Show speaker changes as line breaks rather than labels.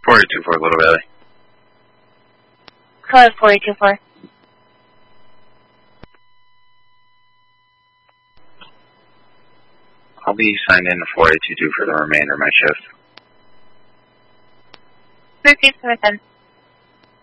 4824 Little Valley.
Code 4824.
I'll be signed in to 4822 for the remainder of my shift.
13 Smith.